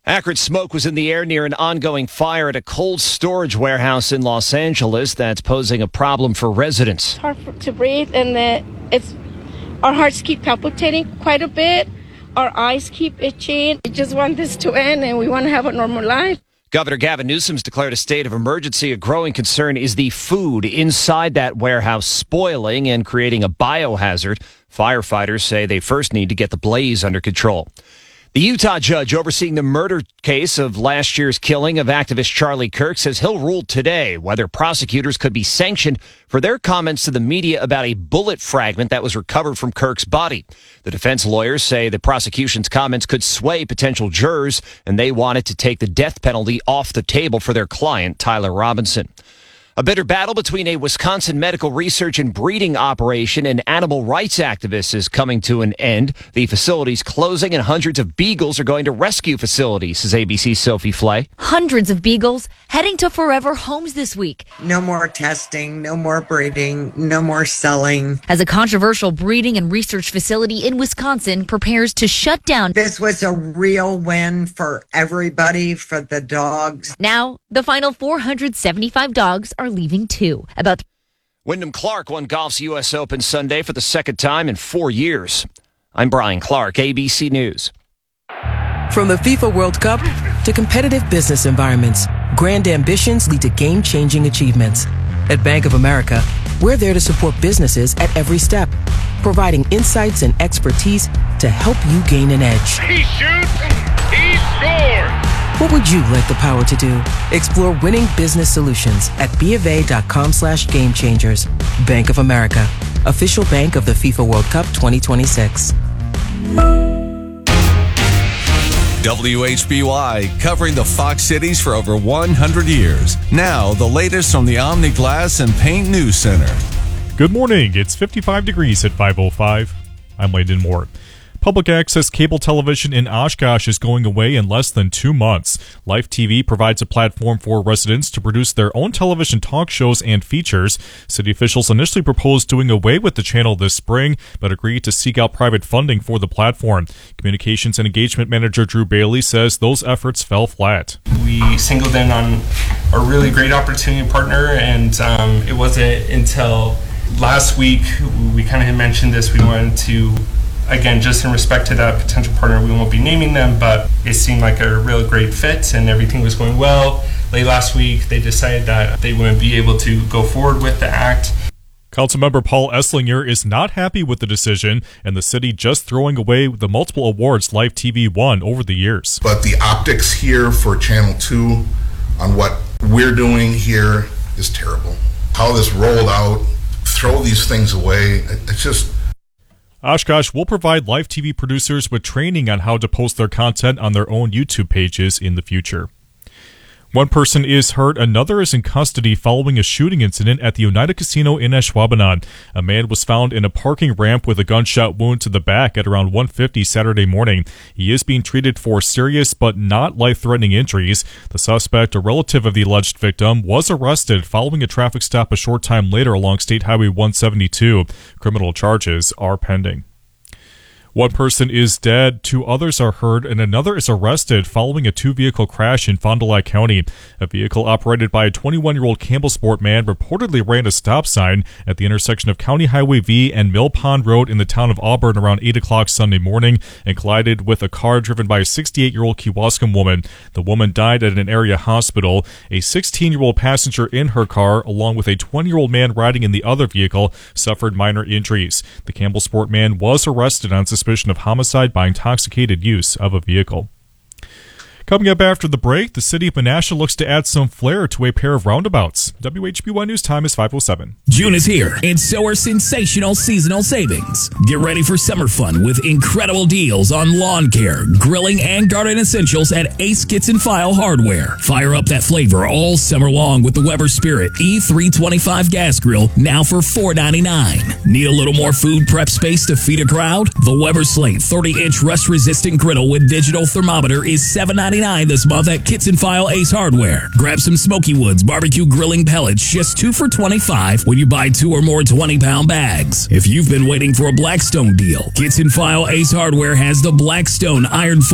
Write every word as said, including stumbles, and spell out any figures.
Acrid smoke was in the air near an ongoing fire at a cold storage warehouse in Los Angeles that's posing a problem for residents. It's hard for, to breathe, and the, it's our hearts keep palpitating quite a bit. Our eyes keep itching. We just want this to end, and we want to have a normal life. Governor Gavin Newsom's declared a state of emergency. A growing concern is the food inside that warehouse spoiling and creating a biohazard. Firefighters say they first need to get the blaze under control. The Utah judge overseeing the murder case of last year's killing of activist Charlie Kirk says he'll rule today whether prosecutors could be sanctioned for their comments to the media about a bullet fragment that was recovered from Kirk's body. The defense lawyers say the prosecution's comments could sway potential jurors, and they wanted to take the death penalty off the table for their client, Tyler Robinson. A bitter battle between a Wisconsin medical research and breeding operation and animal rights activists is coming to an end. The facility's closing and hundreds of beagles are going to rescue facilities, says A B C's Sophie Flay. Hundreds of beagles heading to forever homes this week. No more testing, no more breeding, no more selling. As a controversial breeding and research facility in Wisconsin prepares to shut down. This was a real win for everybody, for the dogs. Now, the final four hundred seventy-five dogs are leaving too. About Wyndham Clark won golf's U S Open Sunday for the second time in four years. I'm Brian Clark, A B C News. From the FIFA World Cup to competitive business environments, grand ambitions lead to game-changing achievements. At Bank of America, we're there to support businesses at every step, providing insights and expertise to help you gain an edge. He shoots, he scores! What would you like the power to do? Explore winning business solutions at BofA.com slash game changers. Bank of America, official bank of the FIFA World Cup twenty twenty-six. W H B Y, covering the Fox cities for over one hundred years. Now, the latest from the Omni Glass and Paint News Center. Good morning. It's fifty-five degrees at five oh five. I'm Landon Moore. Public access cable television in Oshkosh is going away in less than two months. Life T V provides a platform for residents to produce their own television talk shows and features. City officials initially proposed doing away with the channel this spring, but agreed to seek out private funding for the platform. Communications and Engagement Manager Drew Bailey says those efforts fell flat. We singled in on a really great opportunity partner, and um, it wasn't until last week we kind of had mentioned this. We wanted to, again, just in respect to that potential partner, we won't be naming them, but it seemed like a real great fit and everything was going well. Late last week, they decided that they wouldn't be able to go forward with the act. Councilmember Paul Esslinger is not happy with the decision and the city just throwing away the multiple awards Live T V won over the years. But the optics here for Channel two on what we're doing here is terrible. How this rolled out, throw these things away, it's just... Oshkosh will provide Live T V producers with training on how to post their content on their own YouTube pages in the future. One person is hurt, another is in custody following a shooting incident at the Oneida Casino in Ashwaubenon. A man was found in a parking ramp with a gunshot wound to the back at around one fifty Saturday morning. He is being treated for serious but not life-threatening injuries. The suspect, a relative of the alleged victim, was arrested following a traffic stop a short time later along State Highway one seventy-two. Criminal charges are pending. One person is dead, two others are hurt, and another is arrested following a two-vehicle crash in Fond du Lac County. A vehicle operated by a twenty-one-year-old Campbellsport man reportedly ran a stop sign at the intersection of County Highway V and Mill Pond Road in the town of Auburn around eight o'clock Sunday morning and collided with a car driven by a sixty-eight-year-old Kewaskum woman. The woman died at an area hospital. A sixteen-year-old passenger in her car, along with a twenty-year-old man riding in the other vehicle, suffered minor injuries. The Campbellsport man was arrested on suspicion of homicide by intoxicated use of a vehicle. Coming up after the break, the city of Menasha looks to add some flair to a pair of roundabouts. W H B Y News time is five oh seven. June is here, and so are sensational seasonal savings. Get ready for summer fun with incredible deals on lawn care, grilling, and garden essentials at Ace Kits and File Hardware. Fire up that flavor all summer long with the Weber Spirit E three twenty-five gas grill, now for four ninety-nine. Need a little more food prep space to feed a crowd? The Weber Slate thirty-inch rust-resistant griddle with digital thermometer is seven ninety-nine this month at Kits and File Ace Hardware. Grab some Smoky Woods barbecue grilling pellets, just two for twenty-five when you buy two or more twenty-pound bags. If you've been waiting for a Blackstone deal, Kits and File Ace Hardware has the Blackstone Iron